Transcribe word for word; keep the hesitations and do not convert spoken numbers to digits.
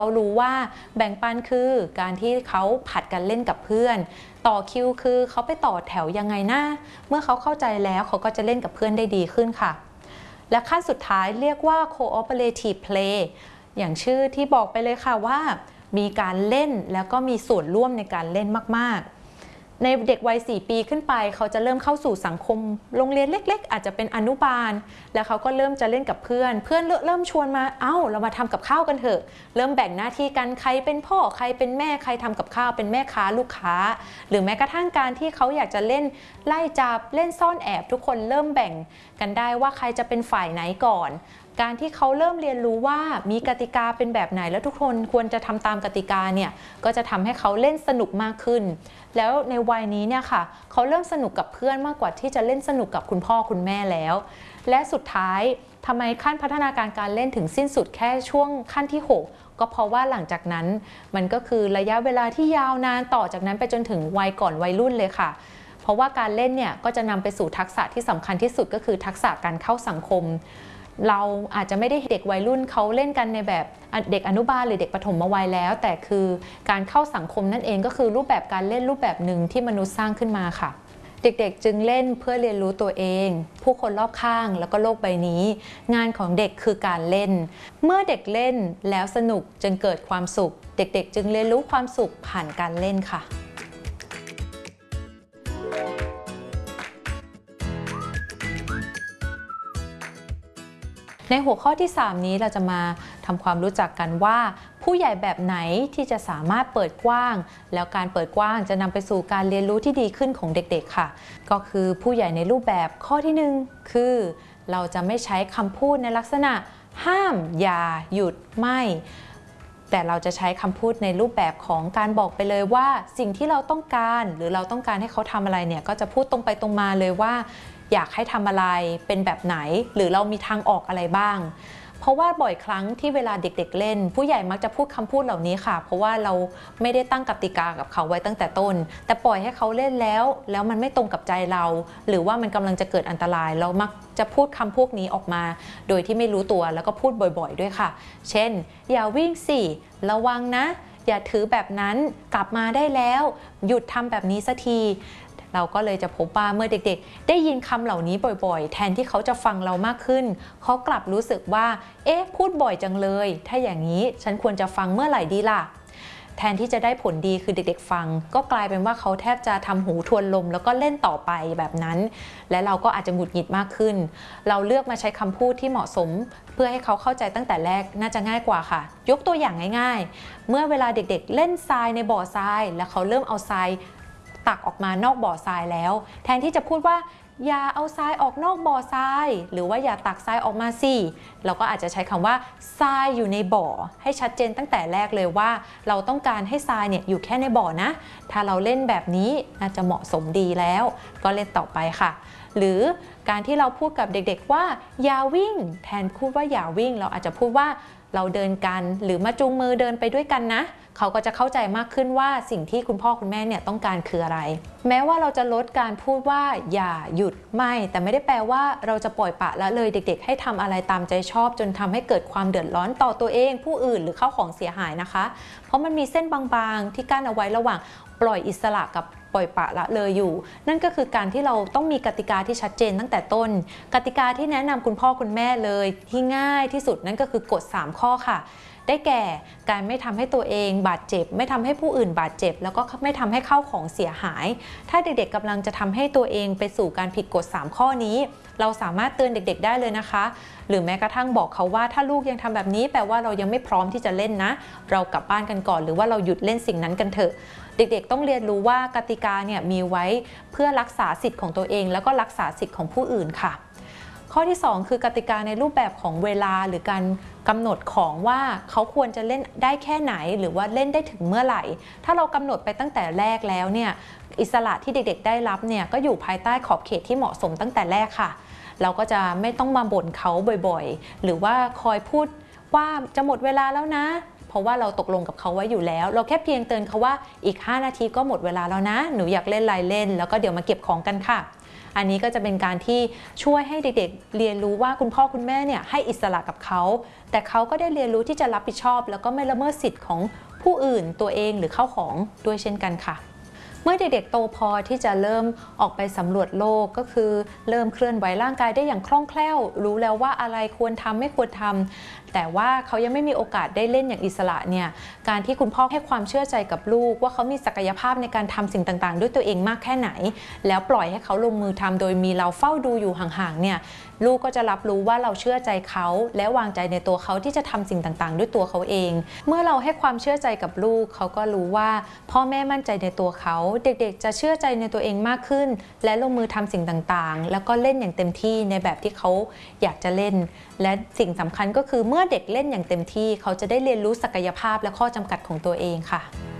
เขารู้ว่าแบ่งปันคือการที่เขาผัดกันเล่นกับเพื่อนต่อคิวคือเขาไปต่อแถวยังไงนะเมื่อเขาเข้าใจแล้วเขาก็จะเล่นกับเพื่อนได้ดีขึ้นค่ะและขั้นสุดท้ายเรียกว่า cooperative play อย่างชื่อที่บอกไปเลยค่ะว่ามีการเล่นแล้วก็มีส่วนร่วมในการเล่นมากๆในเด็กวัยสี่ปีขึ้นไปเขาจะเริ่มเข้าสู่สังคมโรงเรียนเล็กๆอาจจะเป็นอนุบาลแล้วเขาก็เริ่มจะเล่นกับเพื่อนเพื่อนเริ่มชวนมาเอ้าเรามาทำกับข้าวกันเถอะเริ่มแบ่งหน้าที่กันใครเป็นพ่อใครเป็นแม่ใครทำกับข้าวเป็นแม่ค้าลูกค้าหรือแม้กระทั่งการที่เขาอยากจะเล่นไล่จับเล่นซ่อนแอบทุกคนเริ่มแบ่งกันได้ว่าใครจะเป็นฝ่ายไหนก่อนการที่เขาเริ่มเรียนรู้ว่ามีกติกาเป็นแบบไหนแล้วทุกคนควรจะทำตามกติกาเนี่ยก็จะทำให้เขาเล่นสนุกมากขึ้นแล้วในวัยนี้เนี่ยค่ะเขาเริ่มสนุกกับเพื่อนมากกว่าที่จะเล่นสนุกกับคุณพ่อคุณแม่แล้วและสุดท้ายทำไมขั้นพัฒนาการการเล่นถึงสิ้นสุดแค่ช่วงขั้นที่หกก็เพราะว่าหลังจากนั้นมันก็คือระยะเวลาที่ยาวนานต่อจากนั้นไปจนถึงวัยก่อนวัยรุ่นเลยค่ะเพราะว่าการเล่นเนี่ยก็จะนำไปสู่ทักษะที่สำคัญที่สุดก็คือทักษะการเข้าสังคมเราอาจจะไม่ได้เด็กวัยรุ่นเขาเล่นกันในแบบเด็กอนุบาลหรือเด็กปฐมวัยแล้วแต่คือการเข้าสังคมนั่นเองก็คือรูปแบบการเล่นรูปแบบหนึ่งที่มนุษย์สร้างขึ้นมาค่ะเด็กๆจึงเล่นเพื่อเรียนรู้ตัวเองผู้คนรอบข้างแล้วก็โลกใบนี้งานของเด็กคือการเล่นเมื่อเด็กเล่นแล้วสนุกจึงเกิดความสุขเด็กๆจึงเรียนรู้ความสุขผ่านการเล่นค่ะในหัวข้อที่สามนี้เราจะมาทำความรู้จักกันว่าผู้ใหญ่แบบไหนที่จะสามารถเปิดกว้างแล้วการเปิดกว้างจะนำไปสู่การเรียนรู้ที่ดีขึ้นของเด็กๆค่ะก็คือผู้ใหญ่ในรูปแบบข้อที่หนึ่งคือเราจะไม่ใช้คำพูดในลักษณะห้ามอย่าหยุดไม่แต่เราจะใช้คำพูดในรูปแบบของการบอกไปเลยว่าสิ่งที่เราต้องการหรือเราต้องการให้เขาทำอะไรเนี่ยก็จะพูดตรงไปตรงมาเลยว่าอยากให้ทำอะไรเป็นแบบไหนหรือเรามีทางออกอะไรบ้างเพราะว่าบ่อยครั้งที่เวลาเด็กๆเล่นผู้ใหญ่มักจะพูดคำพูดเหล่านี้ค่ะเพราะว่าเราไม่ได้ตั้งกติกากับเขาไว้ตั้งแต่ต้นแต่ปล่อยให้เขาเล่นแล้วแล้วมันไม่ตรงกับใจเราหรือว่ามันกำลังจะเกิดอันตรายเรามักจะพูดคำพวกนี้ออกมาโดยที่ไม่รู้ตัวแล้วก็พูดบ่อยๆด้วยค่ะเช่นอย่าวิ่งสิระวังนะอย่าถือแบบนั้นกลับมาได้แล้วหยุดทำแบบนี้สักทีเราก็เลยจะพบว่าเมื่อเด็กๆได้ยินคำเหล่านี้บ่อยๆแทนที่เขาจะฟังเรามากขึ้นเขากลับรู้สึกว่าเอ๊ะพูดบ่อยจังเลยถ้าอย่างนี้ฉันควรจะฟังเมื่อไหร่ดีล่ะแทนที่จะได้ผลดีคือเด็กๆฟังก็กลายเป็นว่าเขาแทบจะทำหูทวนลมแล้วก็เล่นต่อไปแบบนั้นและเราก็อาจจะหงุดหงิดมากขึ้นเราเลือกมาใช้คำพูดที่เหมาะสมเพื่อให้เขาเข้าใจตั้งแต่แรกน่าจะง่ายกว่าค่ะยกตัวอย่างง่ายๆเมื่อเวลาเด็กๆเล่นทรายในบ่อทรายแล้วเขาเริ่มเอาทรายตักออกมานอกบ่อทรายแล้วแทนที่จะพูดว่าอย่าเอาทรายออกนอกบ่อทรายหรือว่าอย่าตักทรายออกมาสิเราก็อาจจะใช้คำว่าทรายอยู่ในบ่อให้ชัดเจนตั้งแต่แรกเลยว่าเราต้องการให้ทรายเนี่ยอยู่แค่ในบ่อนะถ้าเราเล่นแบบนี้น่าจะเหมาะสมดีแล้วก็เล่นต่อไปค่ะหรือการที่เราพูดกับเด็กๆว่าอย่าวิ่งแทนพูดว่าอย่าวิ่งเราอาจจะพูดว่าเราเดินกันหรือมาจูงมือเดินไปด้วยกันนะเขาก็จะเข้าใจมากขึ้นว่าสิ่งที่คุณพ่อคุณแม่เนี่ยต้องการคืออะไรแม้ว่าเราจะลดการพูดว่าอย่าหยุดไม่แต่ไม่ได้แปลว่าเราจะปล่อยปละละเลยเด็กๆให้ทำอะไรตามใจชอบจนทำให้เกิดความเดือดร้อนต่อตัวเองผู้อื่นหรือเข้าของเสียหายนะคะเพราะมันมีเส้นบางๆที่กั้นเอาไว้ระหว่างปล่อยอิสระกับปล่อยปละละเลยอยู่นั่นก็คือการที่เราต้องมีกติกาที่ชัดเจนตั้งแต่ต้นกติกาที่แนะนำคุณพ่อคุณแม่เลยที่ง่ายที่สุดนั่นก็คือกฎสามข้อค่ะได้แก่การไม่ทำให้ตัวเองบาดเจ็บไม่ทำให้ผู้อื่นบาดเจ็บแล้วก็ไม่ทำให้เข้าของเสียหายถ้าเด็กๆกำลังจะทำให้ตัวเองไปสู่การผิดกฎสามข้อนี้เราสามารถเตือนเด็กๆได้เลยนะคะหรือแม้กระทั่งบอกเขาว่าถ้าลูกยังทำแบบนี้แปลว่าเรายังไม่พร้อมที่จะเล่นนะเรากลับบ้านกันก่อนหรือว่าเราหยุดเล่นสิ่งนั้นกันเถอะเด็กๆต้องเรียนรู้ว่ากติกาเนี่ยมีไว้เพื่อรักษาสิทธิ์ของตัวเองแล้วก็รักษาสิทธิ์ของผู้อื่นค่ะข้อที่สองคือกติกาในรูปแบบของเวลาหรือการกำหนดของว่าเขาควรจะเล่นได้แค่ไหนหรือว่าเล่นได้ถึงเมื่อไหร่ถ้าเรากำหนดไปตั้งแต่แรกแล้วเนี่ยอิสระที่เด็กๆได้รับเนี่ยก็อยู่ภายใต้ขอบเขตที่เหมาะสมตั้งแต่แรกค่ะเราก็จะไม่ต้องมาบ่นเขาบ่อยๆหรือว่าคอยพูดว่าจะหมดเวลาแล้วนะเพราะว่าเราตกลงกับเขาไว้อยู่แล้วเราแค่เพียงเตือนเขาว่าอีกห้านาทีก็หมดเวลาแล้วนะหนูอยากเล่นอะไรเล่นแล้วก็เดี๋ยวมาเก็บของกันค่ะอันนี้ก็จะเป็นการที่ช่วยให้เด็กๆเรียนรู้ว่าคุณพ่อคุณแม่เนี่ยให้อิสระกับเขาแต่เขาก็ได้เรียนรู้ที่จะรับผิดชอบแล้วก็ไม่ละเมิดสิทธิ์ของผู้อื่นตัวเองหรือเข้าของด้วยเช่นกันค่ะเมื่อเด็กๆโตพอที่จะเริ่มออกไปสำรวจโลกก็คือเริ่มเคลื่อนไหวร่างกายได้อย่างคล่องแคล่วรู้แล้วว่าอะไรควรทำไม่ควรทำแต่ว่าเขายังไม่มีโอกาสได้เล่นอย่างอิสระเนี่ยการที่คุณพ่อให้ความเชื่อใจกับลูกว่าเขามีศักยภาพในการทำสิ่งต่างๆด้วยตัวเองมากแค่ไหนแล้วปล่อยให้เขาลงมือทำโดยมีเราเฝ้าดูอยู่ห่างๆเนี่ยลูกก็จะรับรู้ว่าเราเชื่อใจเขาและวางใจในตัวเขาที่จะทำสิ่งต่างๆด้วยตัวเขาเองเมื่อเราให้ความเชื่อใจกับลูกเขาก็รู้ว่าพ่อแม่มั่นใจในตัวเขาเด็กๆจะเชื่อใจในตัวเองมากขึ้นและลงมือทำสิ่งต่างๆแล้วก็เล่นอย่างเต็มที่ในแบบที่เขาอยากจะเล่นและสิ่งสำคัญก็คือเมื่อเด็กเล่นอย่างเต็มที่เขาจะได้เรียนรู้ศักยภาพและข้อจำกัดของตัวเองค่ะ